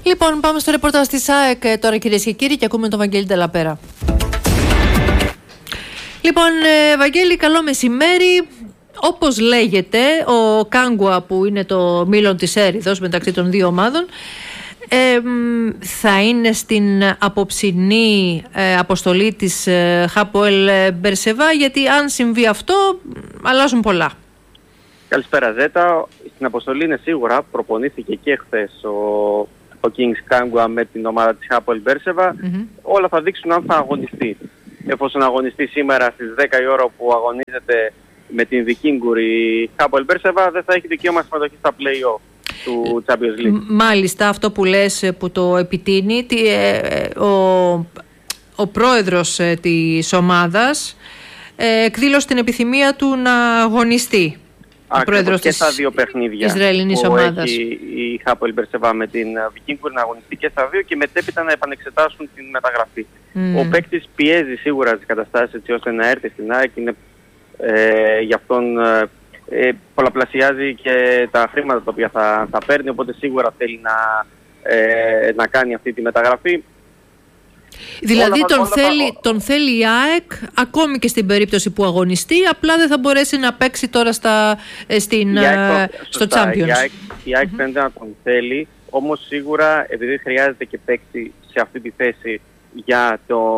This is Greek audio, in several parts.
Λοιπόν, πάμε στο ρεπορτάζ της ΑΕΚ τώρα, κυρίες και κύριοι, και ακούμε τον Βαγγέλη Ντελαπέρα. Λοιπόν, Βαγγέλη, καλό μεσημέρι. Όπως λέγεται, ο Κάγκουα, που είναι το μήλον της έρηδος μεταξύ των δύο ομάδων, θα είναι στην απόψινή αποστολή της Χάποελ Μπερσεβά, γιατί αν συμβεί αυτό αλλάζουν πολλά. Καλησπέρα Ζέτα. Στην αποστολή είναι σίγουρα, προπονήθηκε και χθες ο Kings Κάγκουα με την ομάδα της Χάποελ Μπερσεβά. Όλα θα δείξουν αν θα αγωνιστεί. Εφόσον αγωνιστεί σήμερα στις 10 η ώρα που αγωνίζεται με την Vikingurį η Χάποελ Μπερσεβά, δεν θα έχει δικαίωμα συμμετοχή στα play-off του Champions League. Μάλιστα, αυτό που λες, που το επιτείνει, ο πρόεδρος της ομάδας εκδήλωσε την επιθυμία του να αγωνιστεί. Ακριβώς, και στα δύο παιχνίδια Ισραηλινής που ομάδας έχει η Χάποελ Μπερσεβά με την Vikingurį, να αγωνιστεί και στα δύο και μετέπειτα να επανεξετάσουν την μεταγραφή. Ο παίκτης πιέζει σίγουρα τις καταστάσεις έτσι ώστε να έρθει στην ΑΕΚ. Γι' αυτόν πολλαπλασιάζει και τα χρήματα τα οποία θα παίρνει, οπότε σίγουρα θέλει να κάνει αυτή τη μεταγραφή. Δηλαδή τον θέλει η ΑΕΚ ακόμη και στην περίπτωση που αγωνιστεί, απλά δεν θα μπορέσει να παίξει τώρα στο Champions. Η ΑΕΚ φαίνεται να τον θέλει, όμως σίγουρα επειδή χρειάζεται και παίξει σε αυτή τη θέση για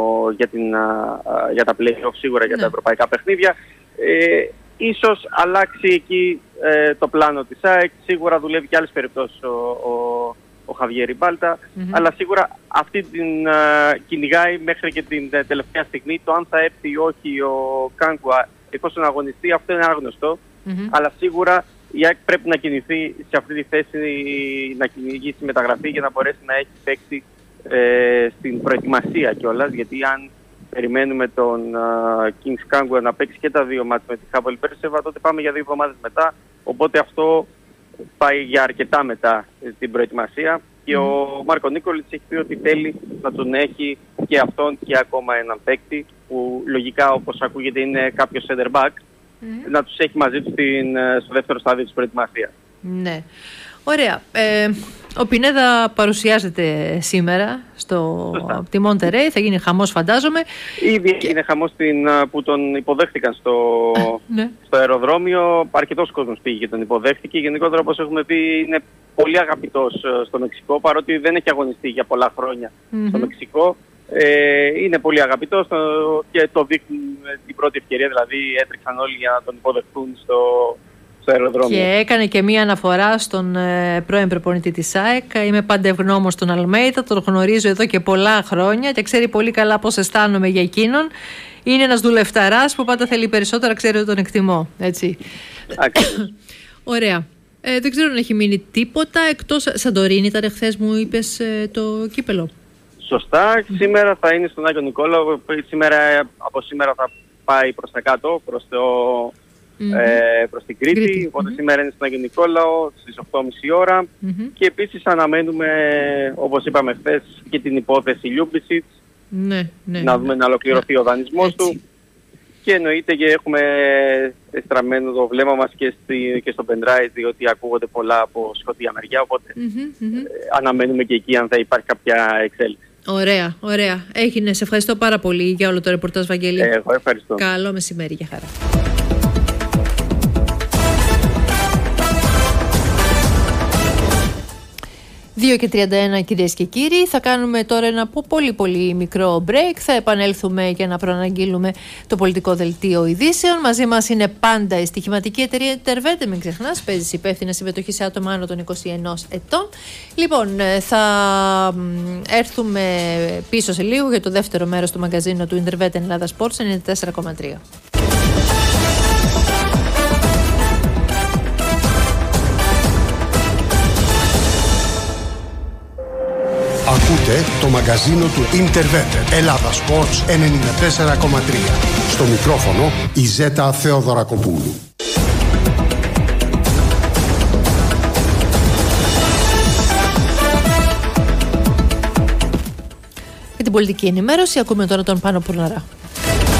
τα play-off, σίγουρα για τα ευρωπαϊκά παιχνίδια, ίσως αλλάξει εκεί το πλάνο της ΑΕΚ. Σίγουρα δουλεύει και άλλες περιπτώσεις ο Χαβιέρ Ριμπάλτα, αλλά σίγουρα αυτή την κυνηγάει μέχρι και την τελευταία στιγμή. Το αν θα έρθει ή όχι ο Κάγκουα εφόσον αγωνιστεί, αυτό είναι άγνωστο, αλλά σίγουρα η ΑΕΚ πρέπει να κινηθεί σε αυτή τη θέση, να κυνηγήσει μεταγραφή για να μπορέσει να έχει παίξει στην προετοιμασία κιόλας, γιατί αν περιμένουμε τον Kings Κάγκουα να παίξει και τα δύο μάτς με τη Χάποελ Μπερσεβά, τότε πάμε για 2 εβδομάδες μετά, οπότε αυτό πάει για αρκετά μετά την προετοιμασία και ο Μάρκο Νίκολιτς έχει πει ότι θέλει να τον έχει και αυτόν και ακόμα έναν παίκτη που λογικά, όπως ακούγεται, είναι κάποιος center back, να τους έχει μαζί του στο δεύτερο στάδιο της προετοιμασίας. Ναι. Ωραία. Ο Πινέδα παρουσιάζεται σήμερα από τη Μοντερέι, θα γίνει χαμός φαντάζομαι. Ήδη είναι χαμός που τον υποδέχτηκαν στο αεροδρόμιο. Αρκετός κόσμος πήγε και τον υποδέχτηκε. Γενικότερα, όπως έχουμε πει, είναι πολύ αγαπητός στο Μεξικό, παρότι δεν έχει αγωνιστεί για πολλά χρόνια στο Μεξικό. Είναι πολύ αγαπητός και το δείχνουν την πρώτη ευκαιρία, δηλαδή έτρεξαν όλοι για να τον υποδεχτούν στο αεροδρόμιο. Και έκανε και μία αναφορά στον πρώην προπονητή της ΑΕΚ. Είμαι πάντα ευγνώμων στον Αλμέιδα, τον γνωρίζω εδώ και πολλά χρόνια και ξέρει πολύ καλά πώς αισθάνομαι για εκείνον. Είναι ένας δουλευταράς που πάντα θέλει περισσότερα, ξέρει ότι τον εκτιμώ. Έτσι. Ωραία. Δεν ξέρω αν έχει μείνει τίποτα εκτός. Σαντορίνη ήταν χθες, μου είπες, το κύπελο. Σωστά. Σήμερα θα είναι στον Άγιο Νικόλαο. Από σήμερα θα πάει προς τα κάτω, προς την Κρήτη, οπότε σήμερα είναι στον Άγιο Νικόλαο στις 8.30 ώρα και επίσης αναμένουμε, όπως είπαμε χθες, και την υπόθεση Λιούμπισιτς, να δούμε να ολοκληρωθεί ο δανεισμός του και εννοείται και έχουμε στραμμένο το βλέμμα μας και στο pendrive, διότι ακούγονται πολλά από σκοτία μεριά, οπότε αναμένουμε και εκεί αν θα υπάρχει κάποια εξέλιξη. Ωραία, ωραία. Έγινε. Σε ευχαριστώ πάρα πολύ για όλο το ρεπορτάζ, Βαγγέλη. Εγώ ευχαριστώ. Καλό μεσημέρι, για χαρά. 2:31, κυρίες και κύριοι. Θα κάνουμε τώρα ένα πολύ μικρό break. Θα επανέλθουμε για να προαναγγείλουμε το πολιτικό δελτίο ειδήσεων. Μαζί μας είναι πάντα η στοιχηματική εταιρεία Intervete. Μην ξεχνάς, παίζεις υπεύθυνα συμμετοχή σε άτομα άνω των 21 ετών. Λοιπόν, θα έρθουμε πίσω σε λίγο για το δεύτερο μέρος του μαγκαζίνου του Intervete Ελλάδα Sports 94,3. Ακούτε το μαγκαζίνο του Intervete Ελλάδα Sports 94,3. Στο μικρόφωνο η Ζέτα Θεοδωρακοπούλου. Για την πολιτική ενημέρωση ακούμε τώρα τον Πάνο Πουρναρά.